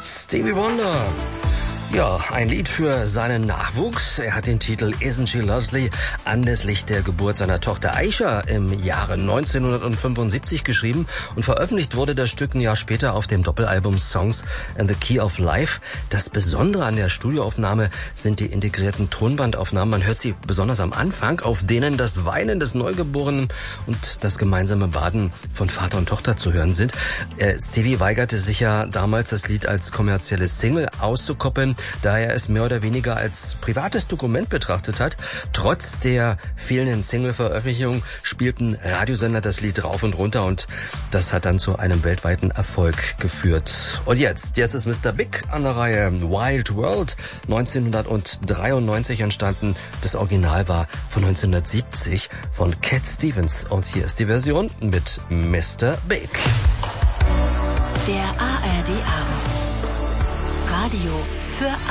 Stevie Wonder. Ja, ein Lied für seinen Nachwuchs. Er hat den Titel Isn't She Lovely anlässlich der Geburt seiner Tochter Aisha im Jahre 1975 geschrieben und veröffentlicht wurde das Stück ein Jahr später auf dem Doppelalbum Songs in the Key of Life. Das Besondere an der Studioaufnahme sind die integrierten Tonbandaufnahmen. Man hört sie besonders am Anfang, auf denen das Weinen des Neugeborenen und das gemeinsame Baden von Vater und Tochter zu hören sind. Stevie weigerte sich ja damals, das Lied als kommerzielle Single auszukoppeln, da er es mehr oder weniger als privates Dokument betrachtet hat. Trotz der fehlenden Single-Veröffentlichung spielten Radiosender das Lied rauf und runter und das hat dann zu einem weltweiten Erfolg geführt. Und jetzt ist Mr. Big an der Reihe. Wild World, 1993 entstanden. Das Original war von 1970 von Cat Stevens und hier ist die Version mit Mr. Big. Der ARD Abend. Radio für